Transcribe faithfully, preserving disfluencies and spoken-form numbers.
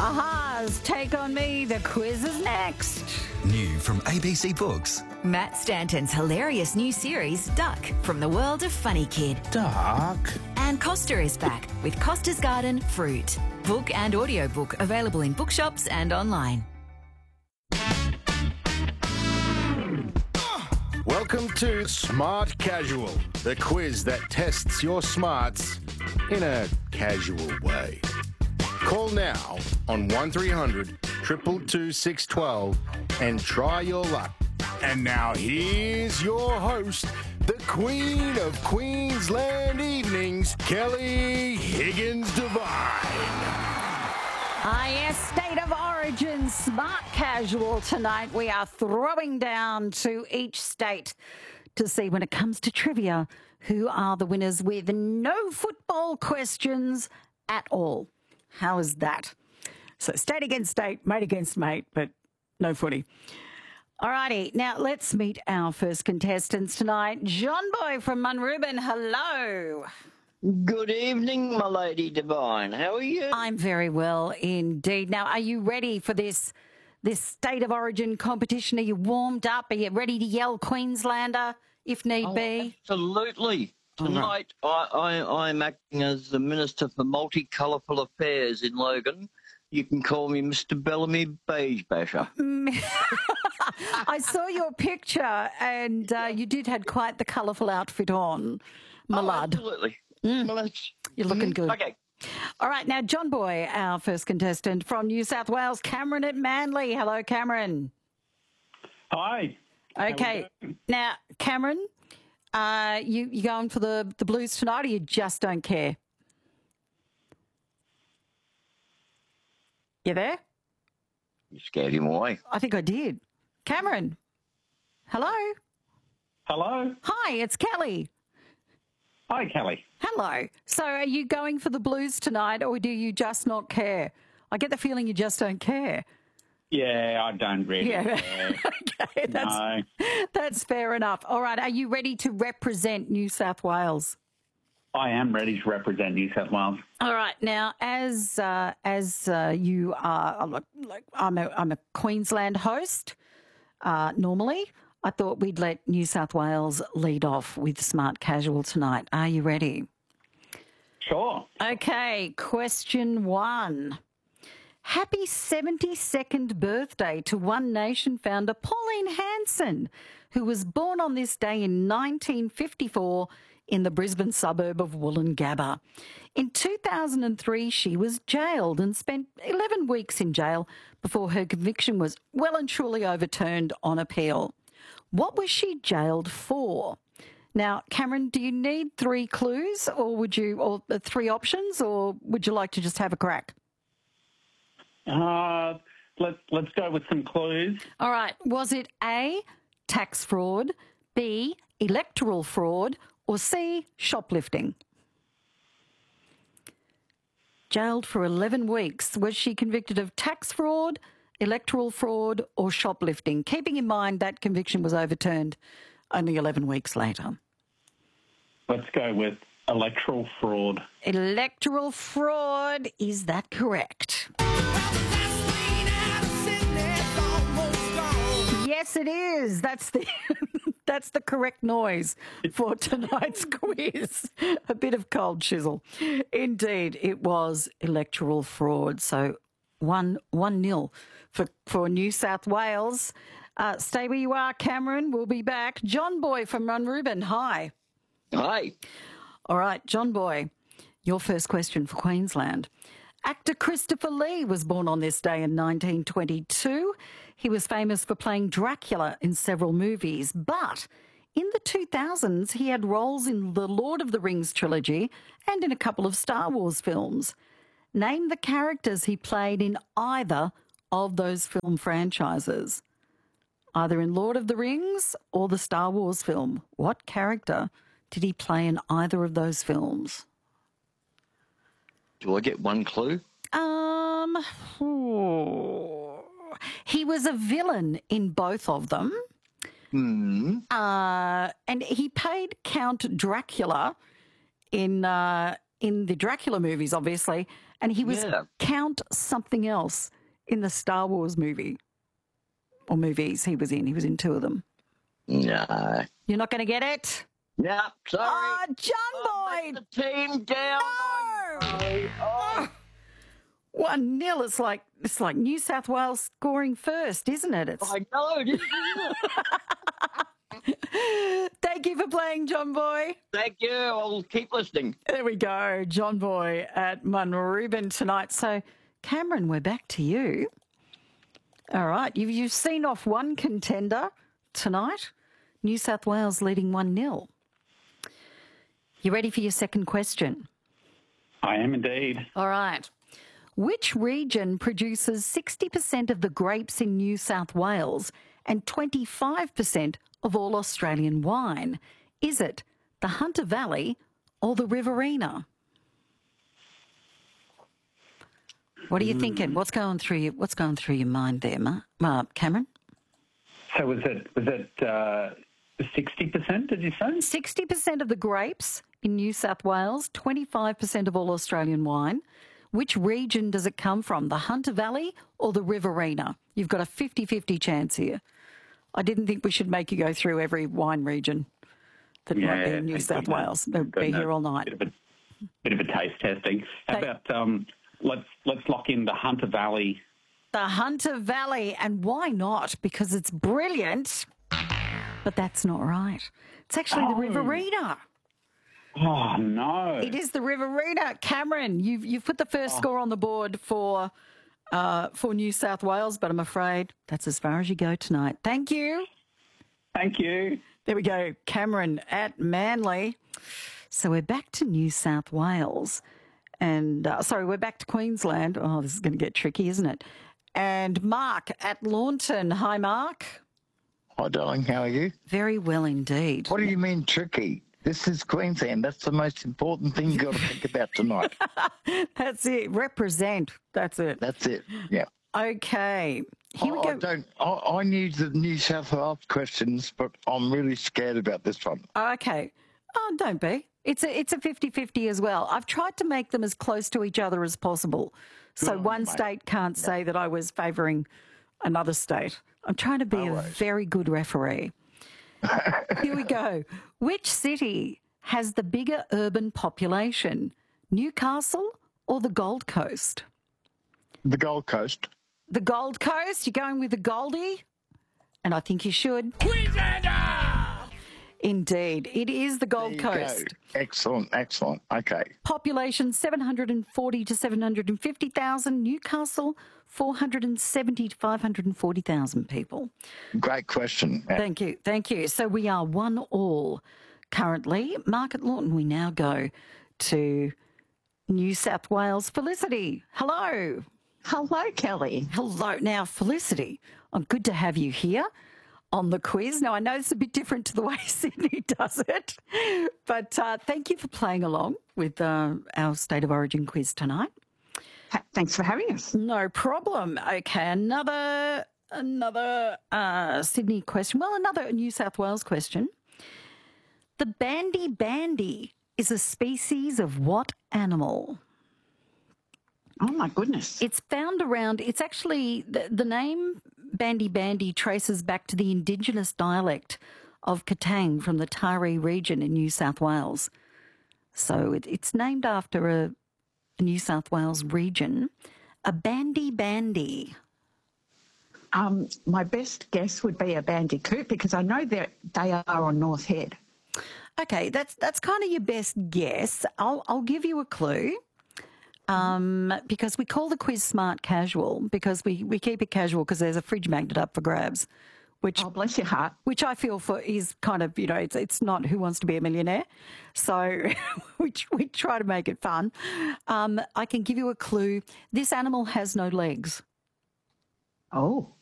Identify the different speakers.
Speaker 1: Aha's Take On Me, the quiz is next.
Speaker 2: New from A B C Books.
Speaker 3: Matt Stanton's hilarious new series, Duck, from the world of Funny Kid.
Speaker 4: Duck.
Speaker 3: And Costa is back with Costa's Garden Fruit. Book and audiobook available in bookshops and online.
Speaker 4: Welcome to Smart Casual, the quiz that tests your smarts in a casual way. Call now on one three hundred, two two two, six one two and try your luck. And now here's your host, the Queen of Queensland Evenings, Kelly Higgins Devine.
Speaker 1: Ah, yes, State of Origin, Smart Casual tonight. We are throwing down to each state to see, when it comes to trivia, who are the winners with no football questions at all. How is that? So state against state, mate against mate, but no footy. All righty, now let's meet our first contestants tonight. John Boy from Munrooban, hello.
Speaker 5: Good evening, my lady Divine. How are you?
Speaker 1: I'm very well indeed. Now, are you ready for this this State of Origin competition? Are you warmed up? Are you ready to yell Queenslander if need
Speaker 5: Oh,
Speaker 1: be?
Speaker 5: absolutely. Tonight, I, I, I'm acting as the Minister for Multicolourful Affairs in Logan. You can call me Mister Bellamy Beige Basher.
Speaker 1: I saw your picture and uh, you did had quite the colourful outfit on, my
Speaker 5: Oh,
Speaker 1: lad.
Speaker 5: absolutely.
Speaker 1: Mm.
Speaker 5: Well, that's-
Speaker 1: You're looking
Speaker 5: Mhm.
Speaker 1: good.
Speaker 5: Okay.
Speaker 1: All right, now, John Boy, our first contestant from New South Wales, Cameron at Manly. Hello, Cameron.
Speaker 6: Hi.
Speaker 1: Okay, now, Cameron, uh, you you going for the, the Blues tonight, or you just don't care? You there?
Speaker 5: You scared him away.
Speaker 1: I think I did. Cameron, hello.
Speaker 6: Hello.
Speaker 1: Hi, it's Kelly.
Speaker 6: Hi, Kelly.
Speaker 1: Hello. So are you going for the Blues tonight, or do you just not care? I get the feeling you just don't care.
Speaker 6: Yeah, I don't really
Speaker 1: Yeah.
Speaker 6: care.
Speaker 1: Okay, that's,
Speaker 6: No.
Speaker 1: that's fair enough. All right, are you ready to represent New South Wales?
Speaker 6: I am ready to represent New South Wales.
Speaker 1: All right, now as uh, as uh, you are, like, like I'm a I'm a Queensland host. Uh, normally, I thought we'd let New South Wales lead off with Smart Casual tonight. Are you ready?
Speaker 6: Sure.
Speaker 1: Okay, question one. Happy seventy-second birthday to One Nation founder Pauline Hanson, who was born on this day in nineteen fifty-four in the Brisbane suburb of Woolloongabba. In two thousand three, she was jailed and spent eleven weeks in jail before her conviction was well and truly overturned on appeal. What was she jailed for? Now, Cameron, do you need three clues or would you, or uh, three options, or would you like to just have a crack?
Speaker 6: Uh, let's let's go with some clues.
Speaker 1: All right. Was it A, tax fraud, B, electoral fraud, or C, shoplifting? Jailed for eleven weeks. Was she convicted of tax fraud, electoral fraud, or shoplifting? Keeping in mind that conviction was overturned only eleven weeks later.
Speaker 6: Let's go with electoral fraud.
Speaker 1: Electoral fraud. Is that correct? Yes, it is. That's the that's the correct noise for tonight's quiz. A bit of cold chisel. Indeed, it was electoral fraud. So one one nil for for New South Wales. Uh, stay where you are, Cameron. We'll be back. John Boy from Munrooban. Hi.
Speaker 5: Hi.
Speaker 1: All right, John Boy, your first question for Queensland. Actor Christopher Lee was born on this day in nineteen twenty-two. He was famous for playing Dracula in several movies, but in the two thousands, he had roles in the Lord of the Rings trilogy and in a couple of Star Wars films. Name the characters he played in either of those film franchises. Either in Lord of the Rings or the Star Wars film. What character did he play in either of those films?
Speaker 5: Do I get one clue?
Speaker 1: Um, oh, he was a villain in both of them.
Speaker 5: Hmm.
Speaker 1: Uh, and he played Count Dracula in uh, in the Dracula movies, obviously, and he was
Speaker 5: Yeah.
Speaker 1: Count something else in the Star Wars movie or movies he was in. He was in two of them.
Speaker 5: No.
Speaker 1: You're not going to get it?
Speaker 5: Yeah, sorry.
Speaker 1: Oh, John
Speaker 5: I
Speaker 1: Boyd!
Speaker 5: let the team down.
Speaker 1: No!
Speaker 5: Oh,
Speaker 1: One nil. It's like it's like New South Wales scoring first, isn't it? It's...
Speaker 5: I know, isn't it?
Speaker 1: Thank you for playing, John Boy.
Speaker 5: Thank you. I'll keep listening.
Speaker 1: There we go, John Boy at Munrooban tonight. So, Cameron, we're back to you. All right, you've, you've seen off one contender tonight. New South Wales leading one nil. You ready for your second question?
Speaker 6: I am indeed.
Speaker 1: All right. Which region produces sixty percent of the grapes in New South Wales and twenty-five percent of all Australian wine? Is it the Hunter Valley or the Riverina? What are you thinking? What's going through you? What's going through your mind there, Ma- uh, Cameron?
Speaker 6: So was it was it uh, sixty percent? Did you say?
Speaker 1: Sixty percent of the grapes in New South Wales, twenty-five percent of all Australian wine. Which region does it come from? The Hunter Valley or the Riverina? You've got a fifty-fifty chance here. I didn't think we should make you go through every wine region that might be in New
Speaker 6: thank
Speaker 1: South
Speaker 6: goodness.
Speaker 1: Wales. They'll be
Speaker 6: Goodness.
Speaker 1: here all night.
Speaker 6: Bit of a, bit of a taste testing. How
Speaker 1: Hey.
Speaker 6: about um, let's let's lock in the Hunter Valley.
Speaker 1: The Hunter Valley, and why not? Because it's brilliant. But that's not right. It's actually the
Speaker 6: Oh.
Speaker 1: Riverina.
Speaker 6: Oh no!
Speaker 1: It is the Riverina. Cameron, you've you've put the first score on the board for uh, for New South Wales, but I'm afraid that's as far as you go tonight. Thank you.
Speaker 6: Thank you.
Speaker 1: There we go. Cameron at Manly. So we're back to New South Wales. And, uh, sorry, we're back to Queensland. Oh, this is going to get tricky, isn't it? And Mark at Launton. Hi, Mark.
Speaker 7: Hi, darling. How are you?
Speaker 1: Very well indeed.
Speaker 7: What do you mean tricky? This is Queensland. That's the most important thing you got to think about tonight.
Speaker 1: That's it. Represent. That's it.
Speaker 7: That's it. Yeah.
Speaker 1: Okay. Here we
Speaker 7: I,
Speaker 1: go.
Speaker 7: I don't. I, I knew the New South Wales questions, but I'm really scared about this one.
Speaker 1: Okay. Oh, don't be. It's a it's a fifty-fifty as well. I've tried to make them as close to each other as possible. So
Speaker 7: on you,
Speaker 1: one
Speaker 7: mate.
Speaker 1: state can't say that I was favouring another state. I'm trying to be a very good referee. Here we go. Which city has the bigger urban population? Newcastle or the Gold Coast?
Speaker 7: The Gold Coast.
Speaker 1: The Gold Coast? You're going with the Goldie? And I think you should. Indeed. It is the Gold
Speaker 7: There you go.
Speaker 1: Coast.
Speaker 7: Excellent. Excellent. Okay.
Speaker 1: Population seven hundred forty to seven hundred fifty thousand. Newcastle four hundred seventy to five hundred forty thousand people.
Speaker 7: Great question.
Speaker 1: Thank you. Thank you. So we are one all currently. Mark at Lawton, we now go to New South Wales. Felicity, hello.
Speaker 8: Hello, Kelly.
Speaker 1: Hello. Now, Felicity, oh, good to have you here on the quiz. Now, I know it's a bit different to the way Sydney does it, but uh, thank you for playing along with uh, our State of Origin quiz tonight.
Speaker 8: Ha- Thanks for having us.
Speaker 1: No problem. Okay, another another uh, Sydney question. Well, another New South Wales question. The bandy bandy is a species of what animal?
Speaker 8: Oh, my goodness.
Speaker 1: It's found around, it's actually, the, the name bandy bandy traces back to the indigenous dialect of Katang from the Taree region in New South Wales. So it, it's named after a, a New South Wales region. A bandy bandy.
Speaker 8: Um, my best guess would be a bandicoot because I know that they are on North Head.
Speaker 1: Okay, that's that's kind of your best guess. I'll I'll give you a clue. Um, because we call the quiz smart casual because we, we keep it casual because there's a fridge magnet up for grabs, which
Speaker 8: Oh, bless your heart.
Speaker 1: which I feel for is kind of, you know, it's it's not Who Wants to Be a Millionaire. So we, we try to make it fun. Um, I can give you a clue. This animal has no legs.
Speaker 8: Oh,